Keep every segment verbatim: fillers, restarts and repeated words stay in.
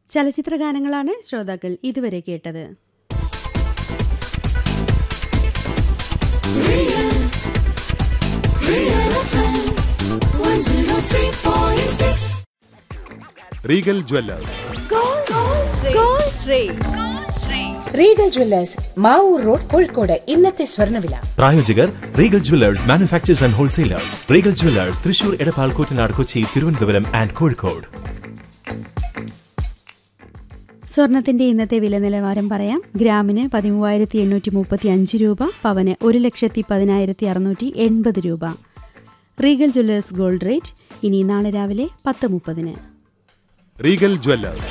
ചലച്ചിത്ര ഗാനങ്ങളാണ് ശ്രോതാക്കൾ ഇതുവരെ കേട്ടത്. Regal Jewellers Regal Jewellers Mavoor road Kozhikode. ഇന്നത്തെ സ്വർണ്ണവില പ്രായോജകർ Regal Jewellers manufacturers and wholesalers. Regal Jewellers Thrissur, Edappal, Koottanad, Kochi, Thiruvananthapuram and Kozhikode. സ്വർണത്തിന്റെ ഇന്നത്തെ വില നിലവാരം പറയാം. ഗ്രാമിന് പതിമൂവായിരത്തി എണ്ണൂറ്റി മുപ്പത്തി അഞ്ച് രൂപ, പവന് ഒരു ലക്ഷത്തി പതിനായിരത്തി അറുന്നൂറ്റി എൺപത് രൂപ. റീഗൽ ജ്വല്ലേഴ്സ് ഗോൾഡ് റേറ്റ് ഇനി നാളെ രാവിലെ പത്ത് മുപ്പതിന്. Regal Jewellers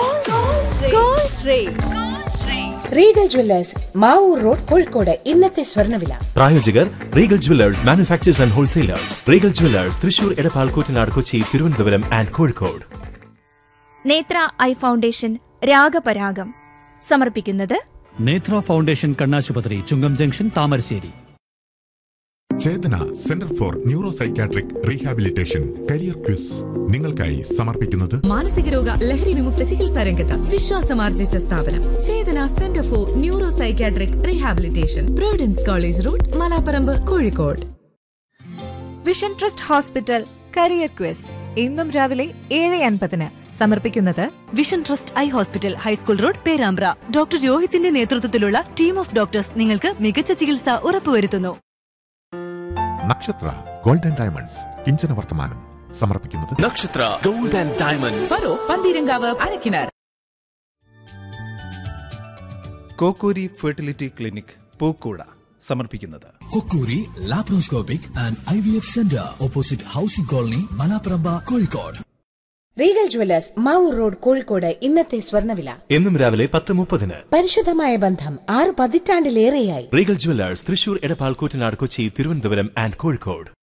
Regal Jewellers Mavoor road Kozhikode. ഇന്നത്തെ സ്വർണ്ണവില പ്രായോജകർ Regal Jewellers manufacturers and wholesalers. Regal Jewellers Thrissur, Edappal, Koottanad, Kochi, Thiruvananthapuram and Kozhikode. നേത്ര ഐ ഫൗണ്ടേഷൻ രാഗപരാഗം സമർപ്പിക്കുന്നത് നേത്ര ഫൗണ്ടേഷൻ കണ്ണാശുപത്രി, ചുങ്കം junction, Thamarassery. Chetana centre for neuro psychiatric rehabilitation career quiz നിങ്ങൾക്കായി സമർപ്പിക്കുന്നത് മാനസിക രോഗ ലഹരി വിമുക്ത ചികിത്സാ രംഗത്ത് വിശ്വാസമാർജിച്ച സ്ഥാപനം ചേതന centre for neuro psychiatric rehabilitation, Providence college road, Malaparamba, Kozhikode. Vision trust hospital career quiz ഇന്നും രാവിലെ ഏഴ് അൻപതിന് സമർപ്പിക്കുന്നത് vision trust eye hospital, high school road, Perambra. Doctor രോഹിത്തിന്റെ നേതൃത്വത്തിലുള്ള ടീം ഓഫ് ഡോക്ടേഴ്സ് നിങ്ങൾക്ക് മികച്ച ചികിത്സ ഉറപ്പുവരുത്തുന്നു. നക്ഷത്ര ഗോൾഡൻ ഡയമണ്ട്സ് കിഞ്ചന വർത്തമാനം സമർപ്പിക്കുന്നത് നക്ഷത്ര gold and diamond, Faro, Pantheerankavu, അരക്കിനാർ. Kokkoori fertility clinic പൂക്കൂട സമർപ്പിക്കുന്നത് കൊക്കൂരി laparoscopic and I V F centre, opposite housing colony, Malaparamba, Kozhikode. Regal Jewellers Mavoor road Kozhikode. ഇന്നത്തെ സ്വർണ്ണവില എന്നും രാവിലെ പത്ത് മുപ്പതിന്. പരിശുദ്ധമായ ബന്ധം ആറ് പതിറ്റാണ്ടിലേറെയായി. Regal Jewellers Thrissur, Edappal, Koottanad, Kochi, Thiruvananthapuram and Kozhikode.